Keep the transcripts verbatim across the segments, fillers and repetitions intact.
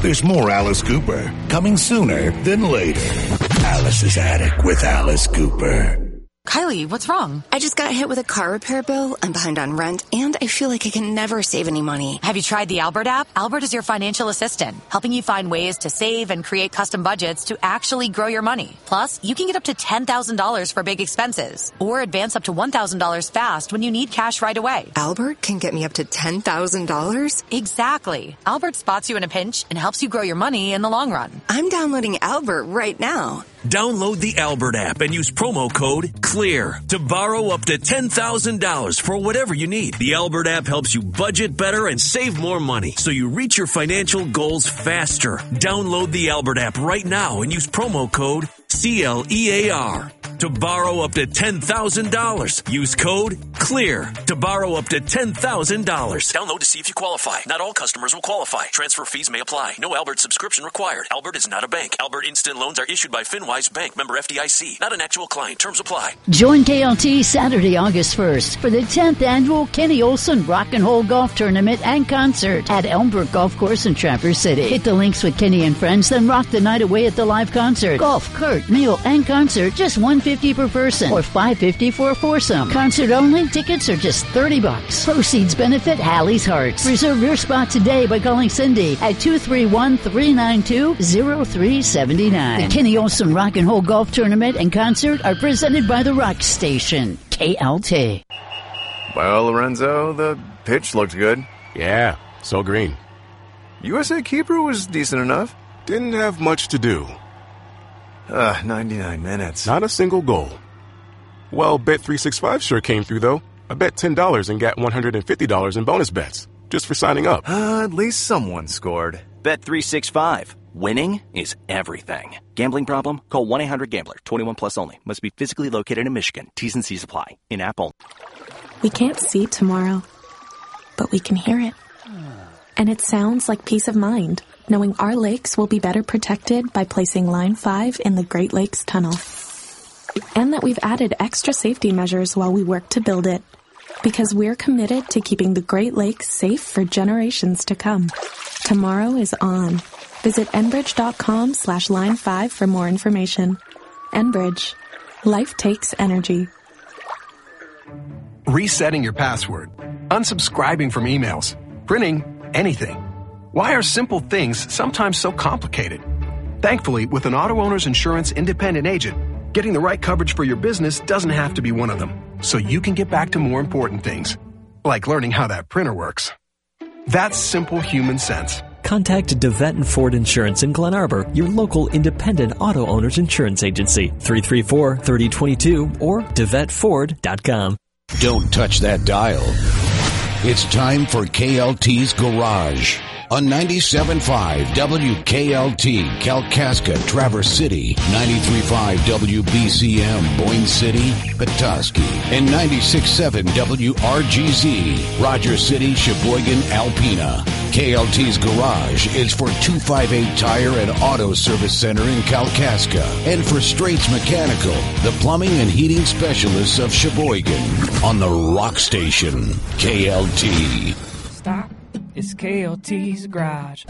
There's more Alice Cooper coming sooner than later. Alice's Attic with Alice Cooper. Kylie, what's wrong? I just got hit with a car repair bill. I'm behind on rent, and I feel like I can never save any money. Have you tried the Albert app? Albert is your financial assistant, helping you find ways to save and create custom budgets to actually grow your money. Plus, you can get up to ten thousand dollars for big expenses, or advance up to one thousand dollars fast when you need cash right away. Albert can get me up to ten thousand dollars? Exactly. Albert spots you in a pinch and helps you grow your money in the long run. I'm downloading Albert right now. Download the Albert app and use promo code CLEAR to borrow up to ten thousand dollars for whatever you need. The Albert app helps you budget better and save more money so you reach your financial goals faster. Download the Albert app right now and use promo code C L E A R to borrow up to ten thousand dollars. Use code CLEAR to borrow up to ten thousand dollars. Download to see if you qualify. Not all customers will qualify. Transfer fees may apply. No Albert subscription required. Albert is not a bank. Albert Instant Loans are issued by FinWise Bank, member F D I C. Not an actual client. Terms apply. Join K L T Saturday, August first for the tenth annual Kenny Olson Rock and Roll Golf Tournament and Concert at Elmbrook Golf Course in Traverse City. Hit the links with Kenny and friends, then rock the night away at the live concert. Golf, cart, meal, and concert, just one hundred fifty dollars per person or five hundred fifty dollars for a foursome. Concert only, tickets are just thirty bucks. Proceeds benefit Hallie's Hearts. Reserve your spot today by calling Cindy at two three one, three nine two, zero three seven nine. The Kenny Olson Rock and Roll Golf Tournament and Concert are presented by the Rock Station, K L T. Well, Lorenzo, the pitch looked good. Yeah, so green. U S A Keeper was decent enough. Didn't have much to do. Uh, ninety-nine minutes. Not a single goal. Well, Bet three sixty-five sure came through, though. I bet ten dollars and got one hundred fifty dollars in bonus bets, just for signing up. Uh, at least someone scored. Bet three sixty-five. Winning is everything. Gambling problem? Call one eight hundred gambler. twenty-one plus only. Must be physically located in Michigan. T's and C's apply. In-app only. We can't see tomorrow, but we can hear it. And it sounds like peace of mind, knowing our lakes will be better protected by placing Line five in the Great Lakes Tunnel. And that we've added extra safety measures while we work to build it. Because we're committed to keeping the Great Lakes safe for generations to come. Tomorrow is on. Visit Enbridge.com slash line five for more information. Enbridge. Life takes energy. Resetting your password. Unsubscribing from emails. Printing anything. Why are simple things sometimes so complicated? Thankfully, with an auto owner's insurance independent agent, getting the right coverage for your business doesn't have to be one of them, so you can get back to more important things, like learning how that printer works. That's simple human sense. Contact DeVette Ford Insurance in Glen Arbor, your local independent auto owner's insurance agency, three three four, three oh two two or devette ford dot com. Don't touch that dial. It's time for K L T's Garage on ninety-seven point five W K L T, Kalkaska, Traverse City, ninety-three point five W B C M, Boyne City, Petoskey, and ninety-six point seven W R G Z, Rogers City, Sheboygan, Alpena. K L T's Garage is for two fifty-eight Tire and Auto Service Center in Kalkaska, and for Straits Mechanical, the plumbing and heating specialists of Sheboygan, on the Rock Station, K L T. Stop. It's K L T's Garage.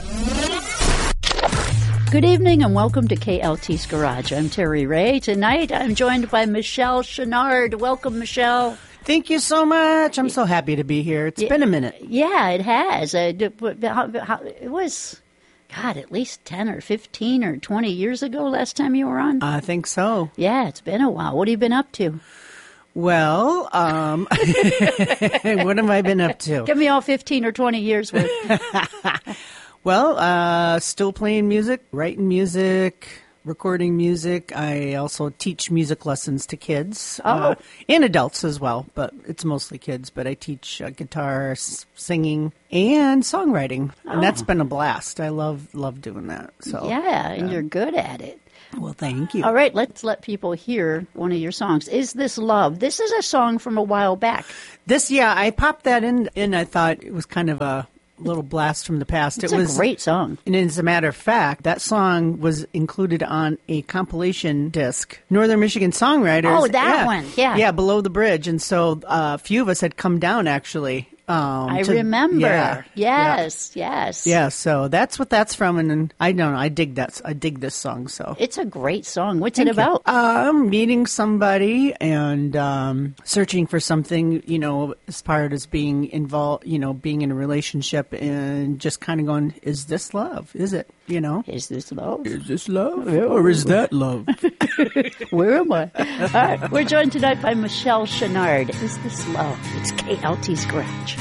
Good evening and welcome to K L T's Garage. I'm Terry Ray. Tonight I'm joined by Michelle Chenard. Welcome, Michelle. Thank you so much. I'm so happy to be here. It's yeah, been a minute. Yeah, it has. Uh, it was, God, at least ten or fifteen or twenty years ago last time you were on. I think so. Yeah, it's been a while. What have you been up to? Well, um, what have I been up to? Give me all fifteen or twenty years worth. Well, uh, still playing music, writing music, recording music. I also teach music lessons to kids oh. uh, and adults as well, but it's mostly kids. But I teach uh, guitar, s- singing, and songwriting, oh. and that's been a blast. I love love doing that. So yeah, and uh, you're good at it. Well, thank you. All right, let's let people hear one of your songs. Is This Love? This is a song from a while back. This, yeah, I popped that in, and I thought it was kind of a little blast from the past. It's it a was a great song. And as a matter of fact, that song was included on a compilation disc, Northern Michigan Songwriters. Oh, that yeah. one, yeah. Yeah, Below the Bridge. And so uh, a few of us had come down, actually, Um, I to- remember. Yeah, yes, yes. yeah. So that's what that's from, and, and I don't know. I dig that. I dig this song. So It's a great song. What's Thank it about? you. Um, meeting somebody and um, searching for something, you know, as part as being involved, you know, being in a relationship and just kind of going, is this love? Is it, you know? Is this love? Is this love? Or is that love? Where am I? All right, we're joined tonight by Michelle Chenard. Is this love? It's K L T's Garage.